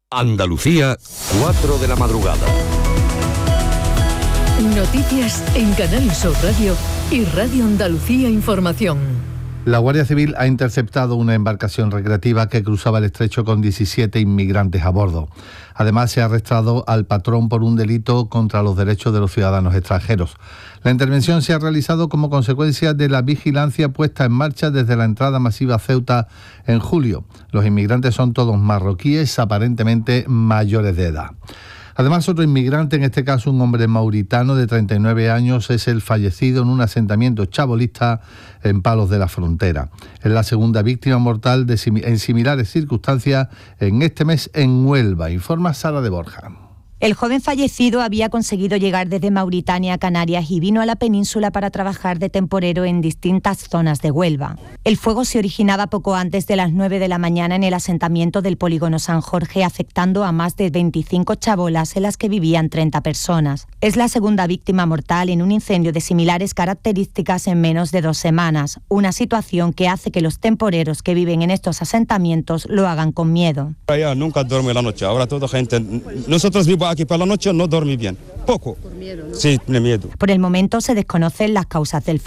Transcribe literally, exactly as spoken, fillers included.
Andalucía, cuatro de la madrugada. Noticias en Canal Sur Radio y Radio Andalucía Información. La Guardia Civil ha interceptado una embarcación recreativa que cruzaba el estrecho con diecisiete inmigrantes a bordo. Además, se ha arrestado al patrón por un delito contra los derechos de los ciudadanos extranjeros. La intervención se ha realizado como consecuencia de la vigilancia puesta en marcha desde la entrada masiva a Ceuta en julio. Los inmigrantes son todos marroquíes, aparentemente mayores de edad. Además, otro inmigrante, en este caso un hombre mauritano de treinta y nueve años, es el fallecido en un asentamiento chabolista en Palos de la Frontera. Es la segunda víctima mortal de, en similares circunstancias en este mes en Huelva, informa Sara de Borja. El joven fallecido había conseguido llegar desde Mauritania a Canarias y vino a la península para trabajar de temporero en distintas zonas de Huelva. El fuego se originaba poco antes de las nueve de la mañana en el asentamiento del polígono San Jorge, afectando a más de veinticinco chabolas en las que vivían treinta personas. Es la segunda víctima mortal en un incendio de similares características en menos de dos semanas, una situación que hace que los temporeros que viven en estos asentamientos lo hagan con miedo. Ya nunca duerme la noche, ahora toda gente, nosotros vivimos aquí por la noche, no dormí bien, poco. Por miedo, ¿no? Sí, tiene miedo. Por el momento se desconocen las causas del fuego.